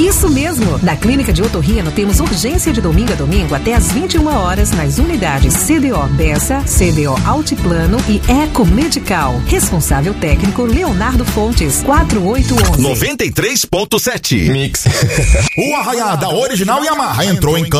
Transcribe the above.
Isso mesmo! Na Clínica de Otorrino temos urgência de domingo a domingo até às 21 horas nas unidades CDO Bessa, CDO Altiplano e Eco Medical. Responsável técnico Leonardo Fontes, 4811. 93.7 Mix. O Arraiá da Original Yamaha entrou em campo